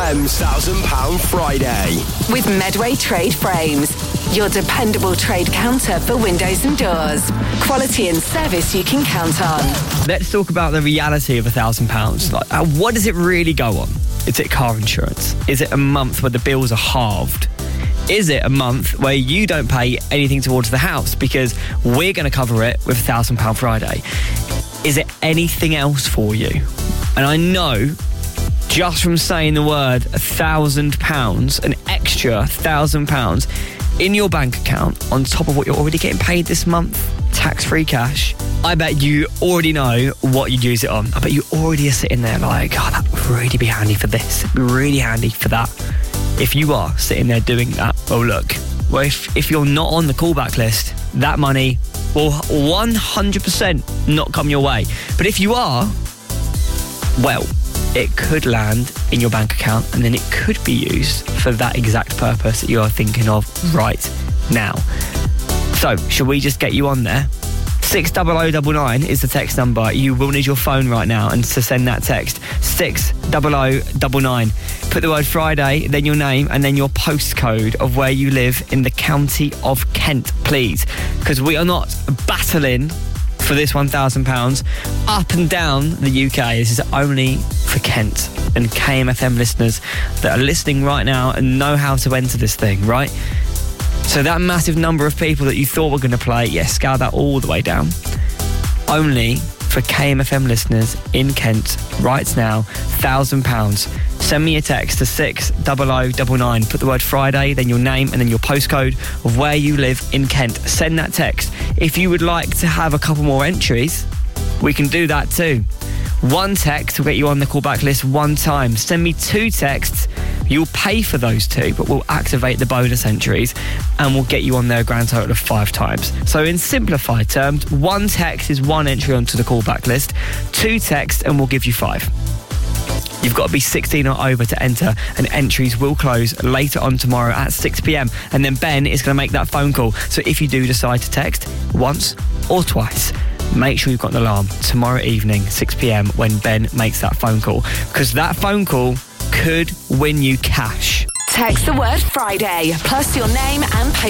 FM's £1,000 Friday. With Medway Trade Frames, your dependable trade counter for windows and doors. Quality and service you can count on. Let's talk about the reality of £1,000. Like, what does it really go on? Is it car insurance? Is it a month where the bills are halved? Is it a month where you don't pay anything towards the house because we're going to cover it with £1,000 Friday? Is it anything else for you? And I know, just from saying the word £1,000, an extra £1,000 in your bank account on top of what you're already getting paid this month, tax-free cash, I bet you already know what you'd use it on. I bet you already are sitting there like, oh, that would really be handy for this. It'd be really handy for that. If you are sitting there doing that, well, look, well, if you're not on the callback list, that money will 100% not come your way. But if you are, well, it could land in your bank account and then it could be used for that exact purpose that you are thinking of right now. So, shall we just get you on there? 60099 is the text number. You will need your phone right now and to send that text. 60099. Put the word Friday, then your name, and then your postcode of where you live in the county of Kent, please. Because we are not battling for this £1,000 up and down the UK. This is only for Kent and KMFM listeners that are listening right now and know how to enter this thing, right? So that massive number of people that you thought were going to play, yes, scale that all the way down. Only for KMFM listeners in Kent right now, £1,000. Send me a text to 60099. Put the word Friday, then your name, and then your postcode of where you live in Kent. Send that text. If you would like to have a couple more entries, we can do that too. One text will get you on the callback list one time. Send me 2 texts. You'll pay for those 2, but we'll activate the bonus entries and we'll get you on there a grand total of 5 times. So in simplified terms, 1 text is 1 entry onto the callback list, 2 texts and we'll give you 5. You've got to be 16 or over to enter, and entries will close later on tomorrow at 6 p.m. And then Ben is going to make that phone call. So if you do decide to text once or twice, make sure you've got an alarm tomorrow evening, 6 p.m, when Ben makes that phone call. Because that phone call could win you cash. Text the word Friday plus your name and